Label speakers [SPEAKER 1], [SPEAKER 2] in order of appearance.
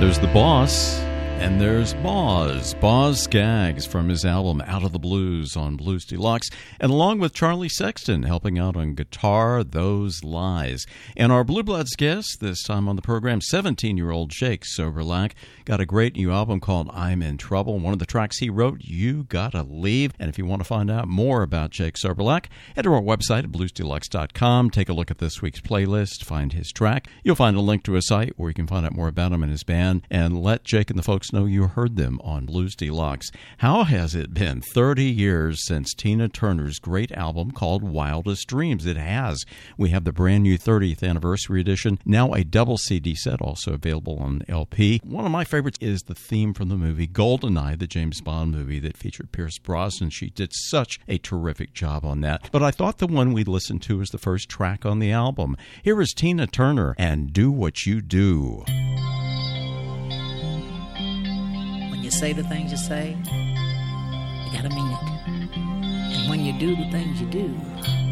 [SPEAKER 1] There's the Boss, and there's Boz. Boz Scaggs from his album Out of the Blues on Blues Deluxe, and along with Charlie Sexton helping out on guitar, Those Lies. And our Blue Bloods guest this time on the program, 17-year-old Jake Soberlack, got a great new album called I'm in Trouble. One of the tracks he wrote, You Gotta Leave. And if you want to find out more about Jake Soberlack, head to our website at bluesdeluxe.com. Take a look at this week's playlist, find his track. You'll find a link to his site where you can find out more about him and his band, and let Jake and the folks know you heard them on Blues Deluxe. How has it been 30 years since Tina Turner's great album called Wildest Dreams? It has. We have the brand new 30th anniversary edition, now a double CD set, also available on LP. One of my favorites is the theme from the movie GoldenEye, the James Bond movie that featured Pierce Brosnan. She did such a terrific job on that. But I thought the one we listened to was the first track on the album. Here is Tina Turner and Do What You Do.
[SPEAKER 2] When you say the things you say, you gotta mean it. And when you do the things you do,